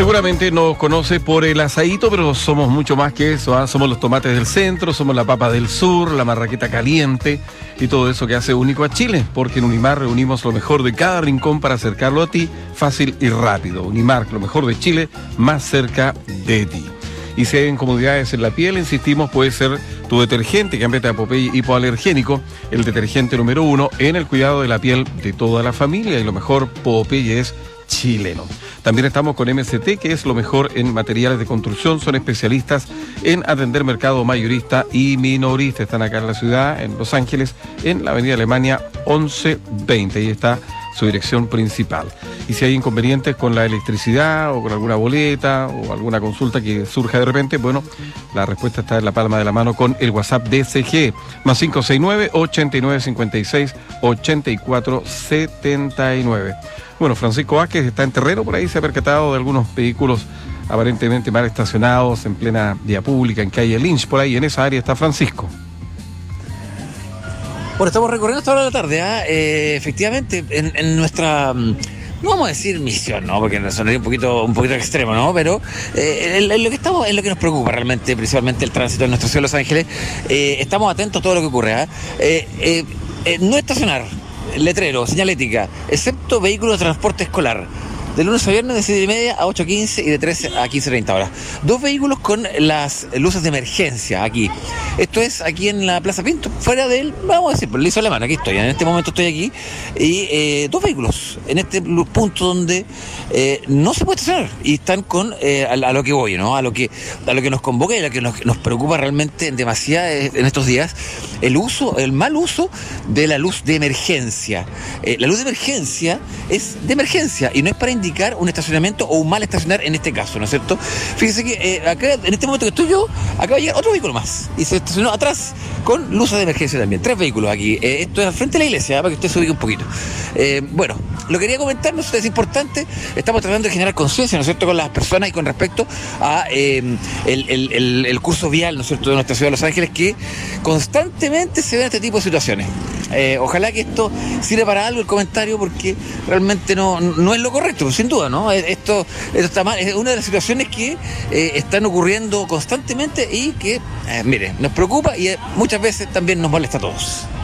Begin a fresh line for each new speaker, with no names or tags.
Seguramente nos conoce por el asadito, pero somos mucho más que eso, ¿ah? Somos los tomates del centro, somos la papa del sur, la marraqueta caliente y todo eso que hace único a Chile, porque en Unimar reunimos lo mejor de cada rincón para acercarlo a ti, fácil y rápido. Unimar, lo mejor de Chile, más cerca de ti. Y si hay incomodidades en la piel, insistimos, puede ser tu detergente, cámbiate a Popeye hipoalergénico, el detergente número 1 en el cuidado de la piel de toda la familia, y lo mejor, Popeye es chileno. También estamos con MCT, que es lo mejor en materiales de construcción. Son especialistas en atender mercado mayorista y minorista. Están acá en la ciudad, en Los Ángeles, en la avenida Alemania 1120. Ahí está su dirección principal. Y si hay inconvenientes con la electricidad o con alguna boleta o alguna consulta que surja de repente, bueno, la respuesta está en la palma de la mano con el WhatsApp DCG, más 569-8956-8479. Bueno, Francisco Vázquez está en terreno, por ahí se ha percatado de algunos vehículos aparentemente mal estacionados en plena vía pública, en calle Lynch, por ahí en esa área está Francisco.
Bueno, estamos recorriendo hasta ahora de la tarde, efectivamente, en nuestra, no vamos a decir misión, ¿no? Porque nos sonaría un poquito extremo, ¿no? Pero en lo que estamos, en lo que nos preocupa realmente, principalmente el tránsito en nuestra ciudad de Los Ángeles, estamos atentos a todo lo que ocurre, no estacionar, letrero, señalética, excepto vehículos de transporte escolar. De lunes a viernes de 7:30 a 8:15 y de 13 a 15:30 horas. 2 vehículos con las luces de emergencia aquí. Esto es aquí en la Plaza Pinto, fuera del, vamos a decir, por el Lizo Alemán. Aquí estoy, en este momento estoy aquí. Y 2 vehículos en este punto donde no se puede estacionar. Y están con a lo que voy, ¿no? A lo que nos convoca y a lo que nos preocupa realmente en demasía en estos días. El mal uso de la luz de emergencia. La luz de emergencia es de emergencia y no es para indicar un estacionamiento o un mal estacionar en este caso, ¿no es cierto? Fíjese que acá, en este momento que estoy yo, acaba de llegar otro vehículo más y se estacionó atrás con luces de emergencia también. 3 vehículos aquí. Esto es al frente de la iglesia, para que usted se ubique un poquito. Bueno, lo quería comentar, no sé, es importante. Estamos tratando de generar conciencia, ¿no es cierto?, con las personas y con respecto a el curso vial, ¿no es cierto?, de nuestra ciudad de Los Ángeles, que constantemente se ven este tipo de situaciones. Ojalá que esto sirva para algo el comentario, porque realmente no es lo correcto, sin duda, ¿no? Esto está mal, es una de las situaciones que están ocurriendo constantemente y que, mire, nos preocupa y muchas veces también nos molesta a todos.